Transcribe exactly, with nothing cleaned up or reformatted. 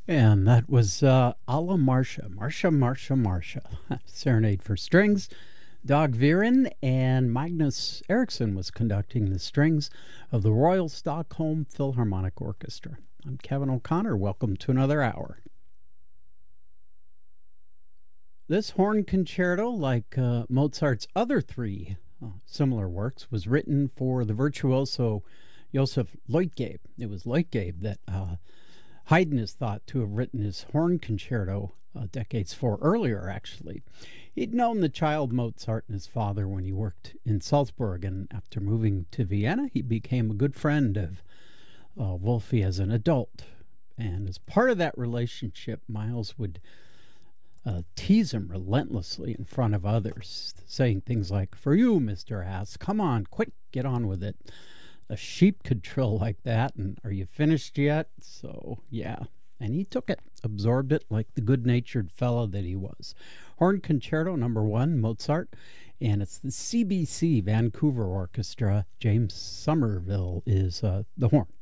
And that was uh, Alla Marcia, Marcia, Marcia, Marcia. Serenade for Strings. Dag Viren and Magnus Eriksson was conducting the strings of the Royal Stockholm Philharmonic Orchestra. I'm Kevin O'Connor. Welcome to another hour. This horn concerto, like uh, Mozart's other three uh, similar works, was written for the virtuoso Joseph Leutgeb. It was Leutgeb that uh, Haydn is thought to have written his horn concerto uh, decades for earlier, actually. He'd known the child Mozart and his father when he worked in Salzburg, and after moving to Vienna, he became a good friend of uh, Wolfi as an adult. And as part of that relationship, Miles would uh, tease him relentlessly in front of others, saying things like, "For you, Mister Haas, come on, quick, get on with it. A sheep could trill like that, and are you finished yet?" So, yeah. And he took it, absorbed it like the good-natured fellow that he was. Horn Concerto number one, Mozart, and it's the C B C Vancouver Orchestra. James Somerville is uh, the horn.